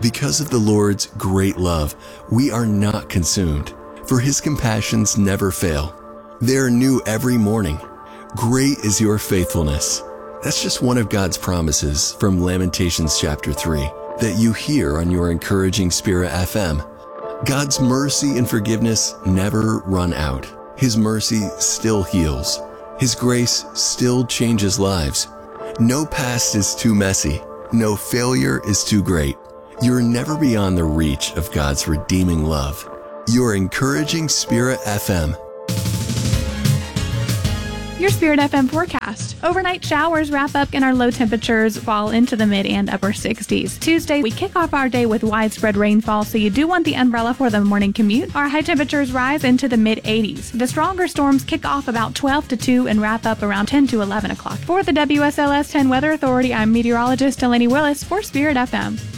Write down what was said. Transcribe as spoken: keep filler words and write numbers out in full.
Because of the Lord's great love, we are not consumed, for his compassions never fail. They are new every morning. Great is your faithfulness. That's just one of God's promises from Lamentations chapter three that you hear on your Encouraging Spirit F M. God's mercy and forgiveness never run out. His mercy still heals. His grace still changes lives. No past is too messy. No failure is too great. You're never beyond the reach of God's redeeming love. Your Encouraging Spirit F M. Your Spirit F M forecast. Overnight showers wrap up and our low temperatures fall into the mid and upper sixties. Tuesday, we kick off our day with widespread rainfall, so you do want the umbrella for the morning commute. Our high temperatures rise into the mid eighties. The stronger storms kick off about twelve to two and wrap up around ten to eleven o'clock. For the W S L S ten Weather Authority, I'm meteorologist Delaney Willis for Spirit F M.